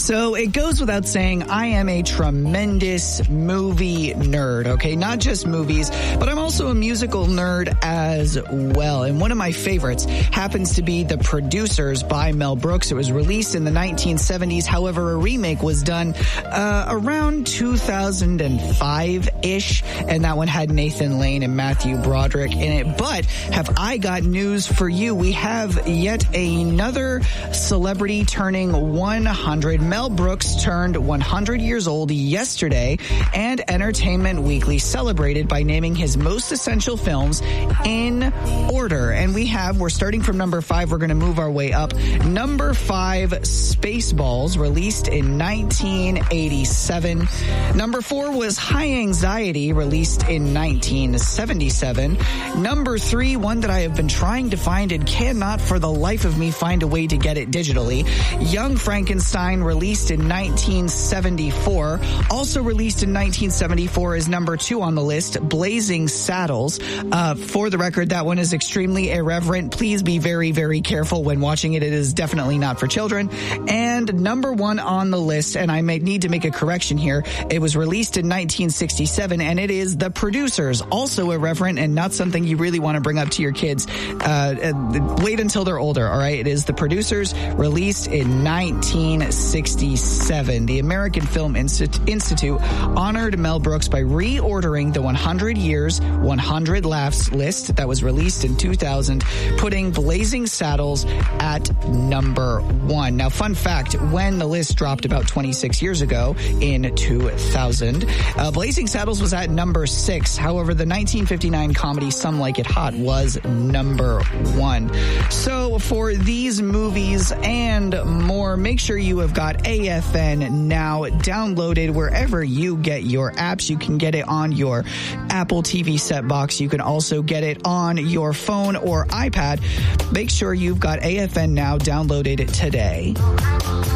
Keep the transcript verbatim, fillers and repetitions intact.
So it goes without saying, I am a tremendous movie nerd, okay? Not just movies, but I'm also a musical nerd as well. And one of my favorites happens to be The Producers by Mel Brooks. It was released in the nineteen seventies. However, a remake was done uh, around two thousand five-ish, and that one had Nathan Lane and Matthew Broderick in it. But have I got news for you? We have yet another celebrity turning one hundred. Mel Brooks turned one hundred years old yesterday, and Entertainment Weekly celebrated by naming his most essential films in order. And we have, we're starting from number five, we're going to move our way up. Number five, Spaceballs, released in nineteen eighty-seven. Number four was High Anxiety, released in nineteen seventy-seven. Number three, one that I have been trying to find and cannot for the life of me find a way to get it digitally. Young Frankenstein, released in nineteen seventy-four. Also released in nineteen seventy-four is number two on the list, Blazing Saddles. Uh, for the record, that one is extremely irreverent. Please be very, very careful when watching it. It is definitely not for children. And number one on the list, and I may need to make a correction here, it was released in nineteen sixty-seven, and it is The Producers. Also irreverent and not something you really want to bring up to your kids. Uh, wait until they're older, all right? It is The Producers, released in nineteen sixty-seven. The American Film Institute honored Mel Brooks by reordering the one hundred Years, one hundred Laughs list that was released in two thousand, putting Blazing Saddles at number one. Now, fun fact, when the list dropped about twenty-six years ago in two thousand, uh, Blazing Saddles was at number six. However, the nineteen fifty-nine comedy Some Like It Hot was number one. So for these movies and more, make sure you have got A F N now downloaded wherever you get your apps. You can get it on your Apple T V set box. You can also get it on your phone or iPad. Make sure you've got A F N now downloaded today.